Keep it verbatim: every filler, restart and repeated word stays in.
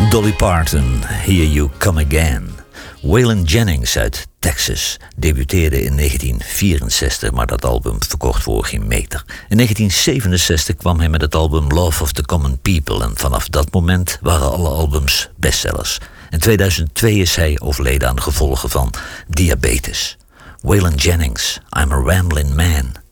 Dolly Parton, Here You Come Again. Waylon Jennings uit Texas debuteerde in negentien vierenzestig, maar dat album verkocht voor geen meter. In negentien zevenenzestig kwam hij met het album Love of the Common People en vanaf dat moment waren alle albums bestsellers. In tweeduizend twee is hij overleden aan de gevolgen van diabetes. Waylon Jennings, I'm a Rambling Man.